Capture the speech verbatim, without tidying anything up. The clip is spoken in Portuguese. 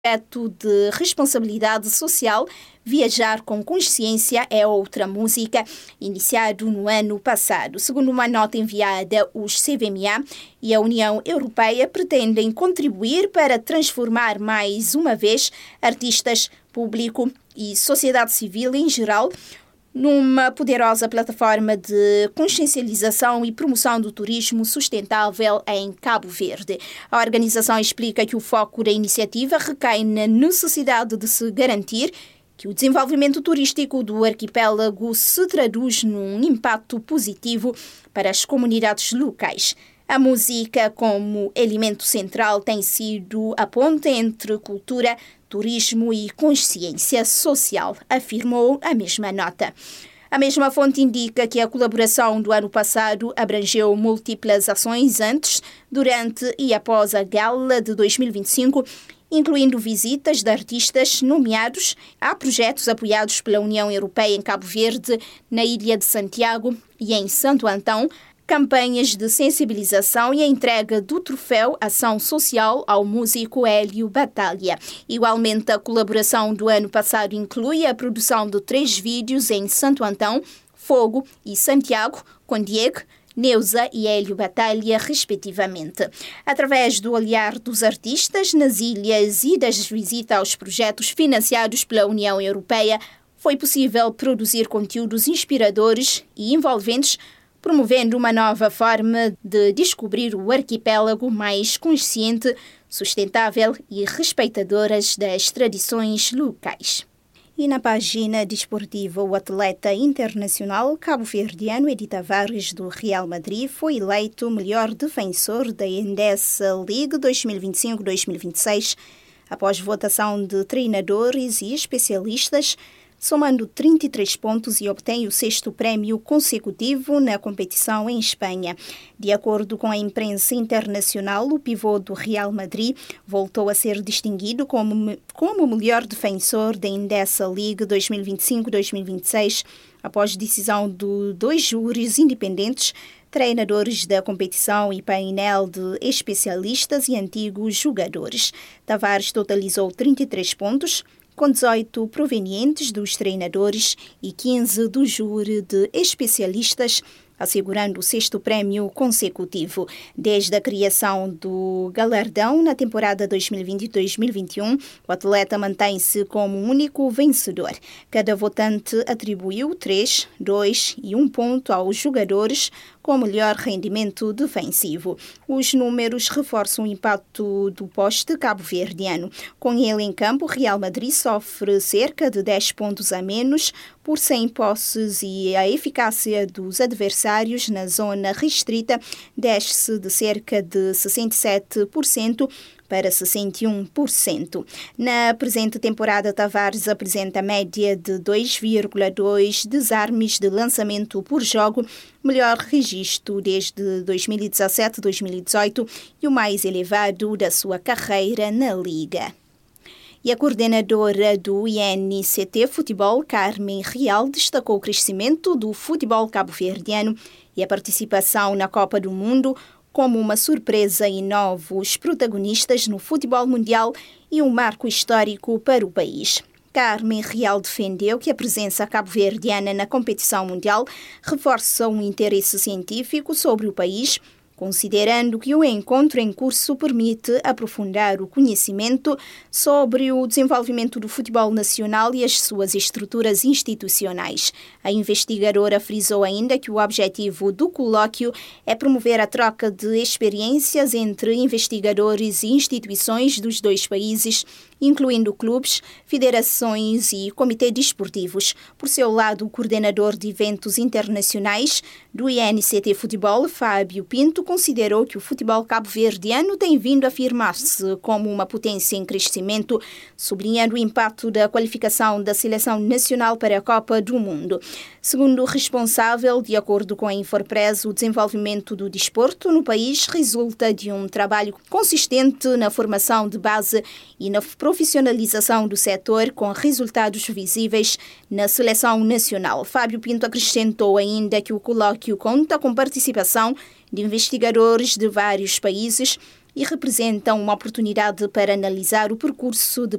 projeto de responsabilidade social, Viajar com Consciência é outra música, iniciado no ano passado. Segundo uma nota enviada, os C V M A e a União Europeia pretendem contribuir para transformar mais uma vez artistas, público e sociedade civil em geral numa poderosa plataforma de consciencialização e promoção do turismo sustentável em Cabo Verde. A organização explica que o foco da iniciativa recai na necessidade de se garantir que o desenvolvimento turístico do arquipélago se traduz num impacto positivo para as comunidades locais. A música, como elemento central, tem sido a ponte entre cultura, turismo e consciência social, afirmou a mesma nota. A mesma fonte indica que a colaboração do ano passado abrangeu múltiplas ações antes, durante e após a gala de dois mil e vinte e cinco, incluindo visitas de artistas nomeados a projetos apoiados pela União Europeia em Cabo Verde, na Ilha de Santiago e em Santo Antão, campanhas de sensibilização e a entrega do troféu Ação Social ao músico Hélio Batalha. Igualmente, a colaboração do ano passado inclui a produção de três vídeos em Santo Antão, Fogo e Santiago, com Diego, Neuza e Hélio Batalha, respectivamente. Através do olhar dos artistas nas ilhas e das visitas aos projetos financiados pela União Europeia, foi possível produzir conteúdos inspiradores e envolventes, promovendo uma nova forma de descobrir o arquipélago mais consciente, sustentável e respeitadoras das tradições locais. E na página desportiva, o atleta internacional cabo-verdiano Edi Tavares, do Real Madrid, foi eleito o melhor defensor da Endesa League dois mil e vinte e cinco dois mil e vinte e seis, após votação de treinadores e especialistas, somando trinta e três pontos, e obtém o sexto prémio consecutivo na competição em Espanha. De acordo com a imprensa internacional, o pivô do Real Madrid voltou a ser distinguido como, como o melhor defensor da Endesa League dois mil e vinte e cinco dois mil e vinte e seis, após decisão de dois júris independentes, treinadores da competição e painel de especialistas e antigos jogadores. Tavares totalizou trinta e três pontos, com dezoito provenientes dos treinadores e quinze do júri de especialistas, assegurando o sexto prémio consecutivo. Desde a criação do galardão na temporada dois mil e vinte e dois mil e vinte e um, o atleta mantém-se como o único vencedor. Cada votante atribuiu três, dois e um ponto aos jogadores com melhor rendimento defensivo. Os números reforçam o impacto do poste cabo-verdiano. Com ele em campo, o Real Madrid sofre cerca de dez pontos a menos por cem posses e a eficácia dos adversários na zona restrita desce de cerca de sessenta e sete por cento para sessenta e um por cento. Na presente temporada, Tavares apresenta média de dois vírgula dois desarmes de lançamento por jogo, melhor registro desde dois mil e dezassete dois mil e dezoito e o mais elevado da sua carreira na Liga. E a coordenadora do I N C T Futebol, Carmen Real, destacou o crescimento do futebol cabo-verdiano e a participação na Copa do Mundo como uma surpresa e novos protagonistas no futebol mundial e um marco histórico para o país. Carmen Real defendeu que a presença cabo-verdiana na competição mundial reforça um interesse científico sobre o país, considerando que o encontro em curso permite aprofundar o conhecimento sobre o desenvolvimento do futebol nacional e as suas estruturas institucionais. A investigadora frisou ainda que o objetivo do colóquio é promover a troca de experiências entre investigadores e instituições dos dois países, incluindo clubes, federações e comitês desportivos. Por seu lado, o coordenador de eventos internacionais do I N C T Futebol, Fábio Pinto, considerou que o futebol cabo-verdiano tem vindo a afirmar-se como uma potência em crescimento, sublinhando o impacto da qualificação da seleção nacional para a Copa do Mundo. Segundo o responsável, de acordo com a Infopress, o desenvolvimento do desporto no país resulta de um trabalho consistente na formação de base e na profissionalização do setor, com resultados visíveis na seleção nacional. Fábio Pinto acrescentou ainda que o colóquio conta com participação de investigadores de vários países e representa uma oportunidade para analisar o percurso de